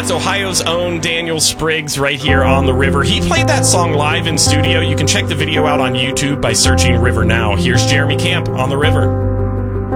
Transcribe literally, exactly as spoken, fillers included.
That's Ohio's own Daniel Spriggs right here on the river. He played that song live in studio. You can check the video out on YouTube by searching River Now. Here's Jeremy Camp on the river.